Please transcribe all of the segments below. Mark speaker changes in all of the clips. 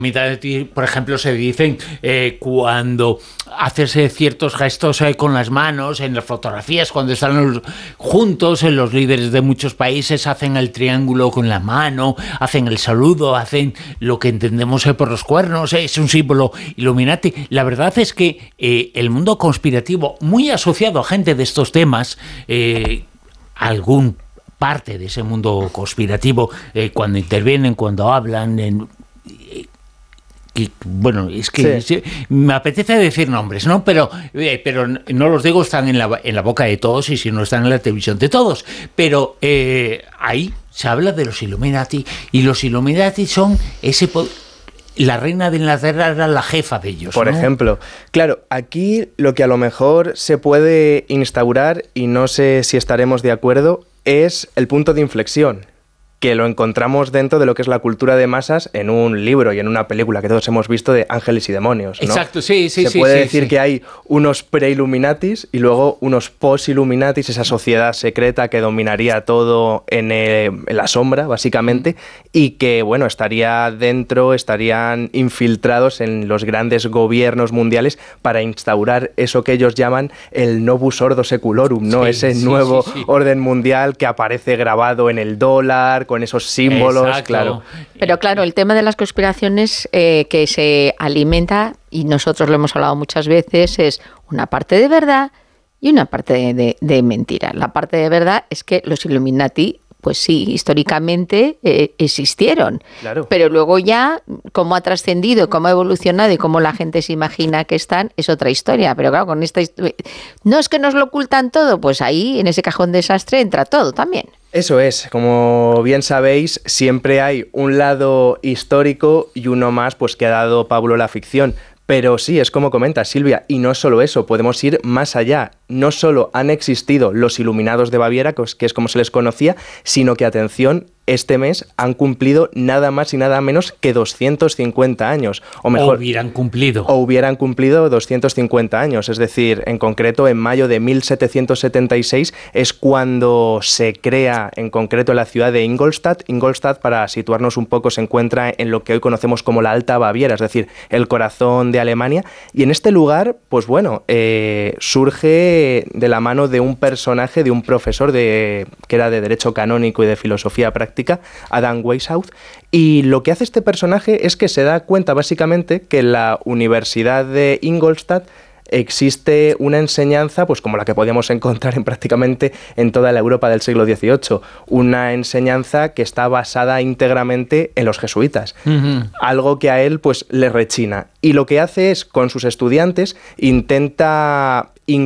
Speaker 1: Por ejemplo, se dicen cuando haces ciertos gestos con las manos, en las fotografías, cuando están juntos, los líderes de muchos países hacen el triángulo con la mano, hacen el saludo, hacen lo que entendemos por los cuernos, es un símbolo Illuminati. La verdad es que el mundo conspirativo, muy asociado a gente de estos temas, algún parte de ese mundo conspirativo, cuando intervienen, cuando hablan, bueno, es que sí, me apetece decir nombres, ¿no? Pero no los digo, están en la boca de todos, y si no, están en la televisión de todos. Pero ahí se habla de los Illuminati, y los Illuminati son la reina de Inglaterra era la jefa de ellos,
Speaker 2: por ejemplo. Claro, aquí lo que a lo mejor se puede instaurar, y no sé si estaremos de acuerdo, es el punto de inflexión, que lo encontramos dentro de lo que es la cultura de masas en un libro y en una película que todos hemos visto de Ángeles y Demonios, ¿no?
Speaker 1: Exacto, sí.
Speaker 2: Se puede decir que hay unos pre-Illuminatis y luego unos post-Illuminatis, esa sociedad secreta que dominaría todo en la sombra, básicamente, y que, bueno, estarían infiltrados en los grandes gobiernos mundiales para instaurar eso que ellos llaman el Novus Ordo Seculorum, ¿no? Ese nuevo orden mundial que aparece grabado en el dólar, con esos símbolos. Exacto. Claro.
Speaker 3: Pero claro, el tema de las conspiraciones que se alimenta, y nosotros lo hemos hablado muchas veces, es una parte de verdad y una parte de mentira. La parte de verdad es que los Illuminati, pues sí, históricamente existieron. Claro. Pero luego ya, cómo ha trascendido, cómo ha evolucionado y cómo la gente se imagina que están, es otra historia. Pero claro, con esta historia, no es que nos lo ocultan todo, pues ahí, en ese cajón desastre, entra todo también.
Speaker 2: Eso es, como bien sabéis, siempre hay un lado histórico y uno más, pues, que ha dado Pablo la ficción. Pero sí, es como comenta Silvia, y no solo eso, podemos ir más allá. No solo han existido los Iluminados de Baviera, que es como se les conocía, sino que, atención, este mes han cumplido nada más y nada menos que 250 años. O hubieran cumplido 250 años. Es decir, en concreto, en mayo de 1776 es cuando se crea, en concreto, la ciudad de Ingolstadt. Ingolstadt, para situarnos un poco, se encuentra en lo que hoy conocemos como la Alta Baviera, es decir, el corazón de Alemania. Y en este lugar, pues bueno, surge de la mano de un personaje, de un profesor que era de Derecho Canónico y de Filosofía Práctica, Adam Weishaupt, y lo que hace este personaje es que se da cuenta básicamente que en la Universidad de Ingolstadt existe una enseñanza, pues como la que podíamos encontrar prácticamente en toda la Europa del siglo XVIII, una enseñanza que está basada íntegramente en los jesuitas, algo que a él pues le rechina, y lo que hace es, con sus estudiantes, intenta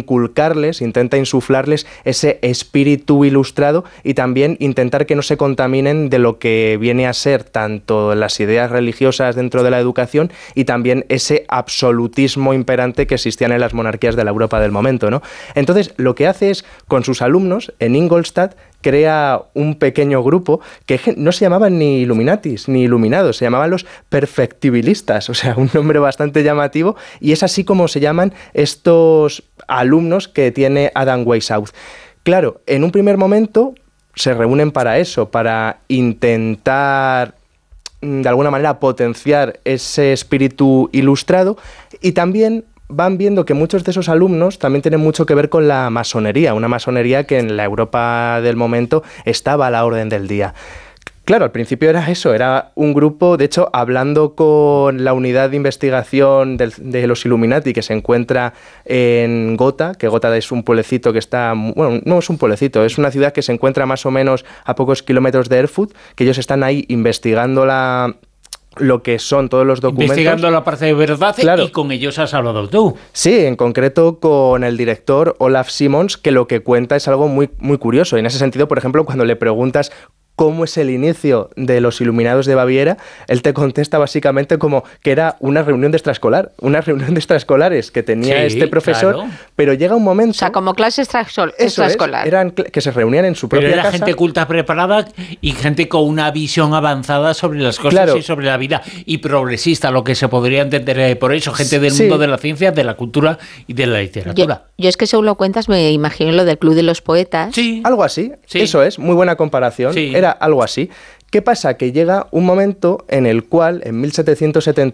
Speaker 2: insuflarles ese espíritu ilustrado, y también intentar que no se contaminen de lo que viene a ser tanto las ideas religiosas dentro de la educación y también ese absolutismo imperante que existían en las monarquías de la Europa del momento, ¿no? Entonces, lo que hace es, con sus alumnos en Ingolstadt, crea un pequeño grupo que no se llamaban ni Illuminatis ni Iluminados, se llamaban los perfectibilistas, o sea, un nombre bastante llamativo, y es así como se llaman estos alumnos que tiene Adam Weishaupt. Claro, en un primer momento se reúnen para eso, para intentar de alguna manera potenciar ese espíritu ilustrado, y también van viendo que muchos de esos alumnos también tienen mucho que ver con la masonería, una masonería que en la Europa del momento estaba a la orden del día. Claro, al principio era eso, era un grupo, de hecho, hablando con la unidad de investigación de los Illuminati, que se encuentra en Gotha, que Gotha es un pueblecito que está, bueno, no es un pueblecito, es una ciudad que se encuentra más o menos a pocos kilómetros de Erfurt, que ellos están ahí investigando lo que son todos los documentos.
Speaker 1: Investigando la parte de verdad, claro. Y con ellos has hablado tú.
Speaker 2: Sí, en concreto con el director Olaf Simons, que lo que cuenta es algo muy, muy curioso. En ese sentido, por ejemplo, cuando le preguntas cómo es el inicio de los Iluminados de Baviera, él te contesta básicamente como que era una reunión de extraescolares que tenía este profesor, claro. Pero llega un momento...
Speaker 3: O sea, como clase extraescolar.
Speaker 2: Eran que se reunían en su propia casa.
Speaker 1: Pero era gente culta, preparada, y gente con una visión avanzada sobre las cosas, claro. Y sobre la vida, y progresista, lo que se podría entender por eso, gente del mundo de la ciencia, de la cultura y de la literatura.
Speaker 3: Yo es que según lo cuentas me imagino lo del Club de los Poetas.
Speaker 2: Sí. Algo así, sí. Eso es, muy buena comparación. Sí. Era algo así, ¿Qué pasa? Que llega un momento en el cual, en 1770